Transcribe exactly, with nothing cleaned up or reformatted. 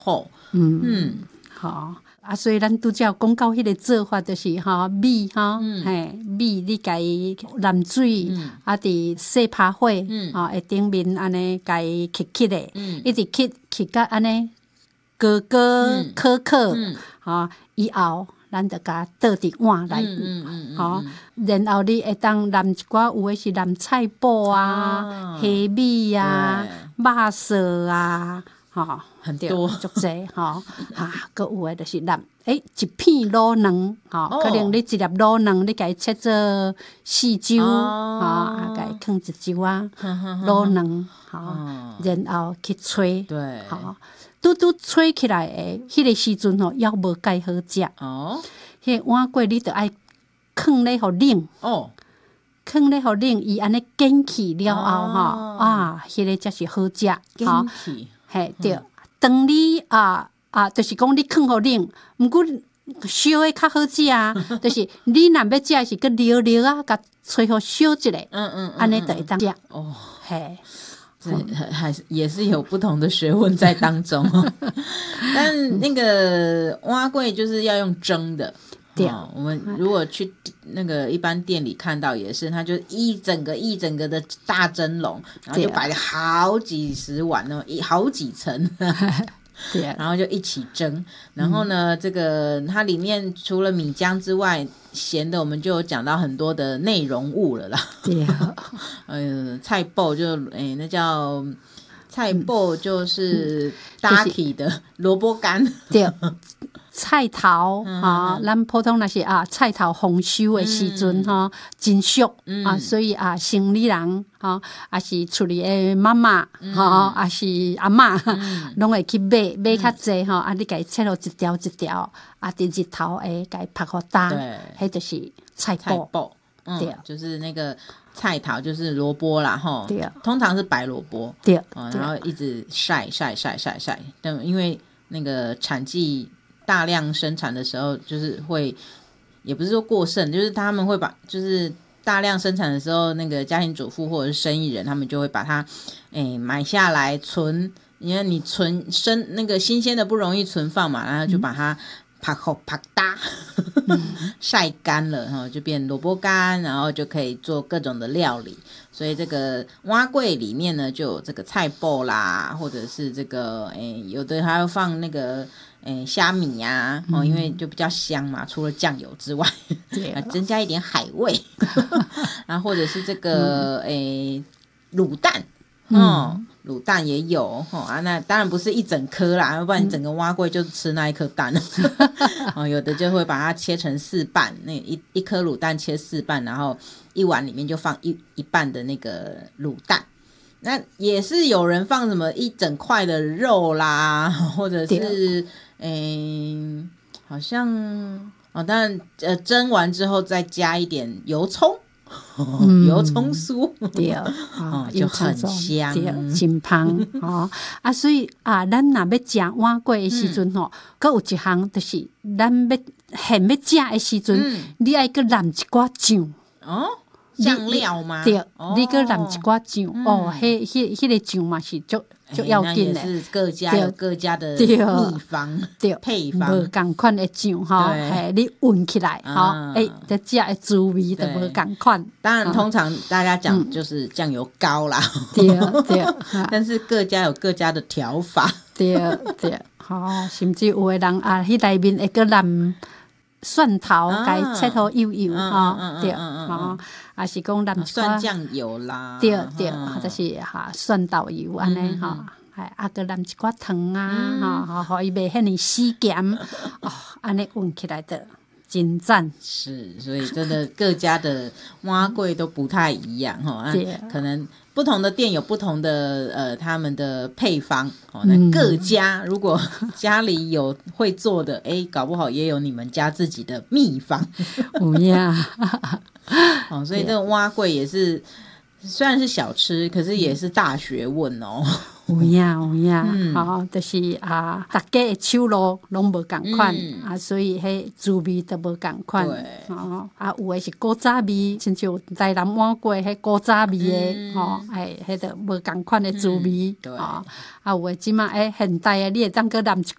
好， 嗯嗯，好啊，所以咱拄则讲到迄个做法，就是吼米吼，嘿米你家己淋水，嗯、啊，伫细拍火，嗯，啊，会顶面安尼家己吸吸的，嗯，一直吸吸到安尼高高可可，嗯，啊，以后咱就甲倒伫碗内底，嗯嗯好，然后你会当淋一寡有诶是淋菜脯啊、虾米啊、肉色啊。吼， 很多足济吼，哈，佮有诶就是淋诶一片卤卵，吼，可能你一粒卤卵，你家己切做四周，吼，啊，家己放一周啊，卤卵，吼，然后去吹， 对， 吼，拄拄吹起来诶，迄个时阵吼，还无介好食，哦，迄个碗粿你着爱放咧互冷，哦，放咧互冷，伊安尼卷起了后，吼，啊，迄个才是好食， 卷起。 嘿，对，当你啊啊，就是讲你放互冷，毋过烧诶较好食啊。就是你若要食是佮溜溜啊，甲吹互烧一下，嗯嗯，安尼就会当食。哦，嘿， 这还是也是有不同的学问在当中。但那个碗粿就是要用蒸的。对、哦，我们如果去那个一般店里看到也是，它就一整个一整个的大蒸笼，然后就摆了好几十碗哦，一好几层，对，然后就一起蒸。然后呢，嗯、这个它里面除了米浆之外，咸的我们就有讲到很多的内容物了啦。对，呃，菜脯就哎那叫菜脯就是搭起的萝卜干，对。 菜头哈，咱、嗯啊、普通那是啊，菜头丰收的时阵哈，嗯、真俗、嗯、啊，所以啊，生理人哈，啊是厝里的妈妈哈，啊是阿嬷，拢、嗯、会去买买较济哈，啊你家己切落一条一条，啊伫日头诶，家己拍好干，迄就是菜脯， 嗯，对，就是那个菜头就是萝卜啦哈，对，通常是白萝卜，对、哦，然后一直晒晒晒晒晒，但因为那个产季。大量生产的时候，就是会，也不是说过剩，就是他们会把，就是大量生产的时候，那个家庭主妇或者是生意人，他们就会把它，哎，买下来存，因为你存生那个新鲜的不容易存放嘛，然后就把它拍好拍大，晒干了，然后就变萝卜干，然后就可以做各种的料理。所以这个碗粿里面呢，就有这个菜脯啦，或者是这个，哎，有的还要放那个。诶，虾米呀、啊，哦，因为就比较香嘛，除了酱油之外，增加一点海味，然后或者是这个诶卤蛋，哦，卤蛋也有哦啊，那当然不是一整颗啦，要不然你整个碗粿就吃那一颗蛋，哦，有的就会把它切成四瓣，那一一颗卤蛋切四瓣，然后一碗里面就放一一半的那个卤蛋。那也是有人放什么一整块的肉啦，或者是诶，好像哦，当然呃蒸完之后再加一点油葱，嗯、油葱酥，对，哦，就很香， 对，真香哦啊！所以啊，咱若要食碗粿的时阵吼，佮、嗯、有一项就是咱要现要食的时阵，嗯、你爱佮淋一寡酱哦。酱料吗？ 对，哦、你搁淋一寡酱，嗯、哦，迄、迄、迄个酱嘛是足足要紧的。 那也是各家有各家的秘方、对配方， 无共款的酱哈，嘿，你混起来，哈，哎，这食的滋味就无共款。 当然，通常大家讲就是酱油膏啦，对对，但是各家有各家的调法， 对对，好，甚至有的人啊，迄内面会搁淋。蒜头该切好油油哈，对，哈，还是讲淋蒜酱油啦， 对对，就是哈蒜豆油安尼哈，还啊个淋一寡糖啊，哈，互伊袂遐尼死咸，哦，安尼混起来的真赞。 是，所以真的各家的碗粿都不太一样哈，可能。不同的店有不同的呃他们的配方哦，那各家如果家里有会做的，哎，搞不好也有你们家自己的秘方。 有呀， 哦，所以这个碗粿也是虽然是小吃，可是也是大学问哦。 有呀有呀，嗯、哦，就是啊，大家的手路拢无共款、嗯、啊，所以迄滋味都无共款。对，哦，啊，有的是古早味，亲像台南碗粿迄古早味的，嗯、哦，哎，迄个无共款的滋味。嗯、对，哦，啊，有的即马哎现代的，你会当搁淋一